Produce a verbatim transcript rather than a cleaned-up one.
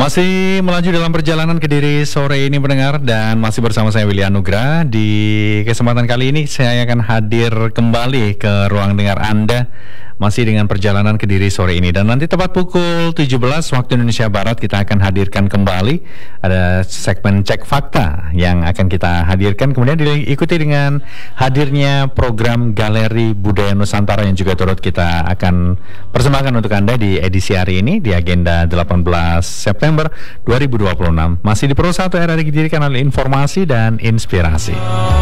Masih melaju dalam perjalanan Kediri sore ini pendengar, dan masih bersama saya Willy Anugrah. Di kesempatan kali ini saya akan hadir kembali ke ruang dengar Anda, masih dengan perjalanan Kediri sore ini. Dan nanti tepat pukul tujuh belas waktu Indonesia Barat kita akan hadirkan kembali ada segmen Cek Fakta yang akan kita hadirkan. Kemudian diikuti dengan hadirnya program Galeri Budaya Nusantara yang juga turut kita akan persembahkan untuk Anda di edisi hari ini di agenda delapan belas September dua ribu dua puluh enam. Masih di Pro satu R R I Kediri, kanal informasi dan inspirasi.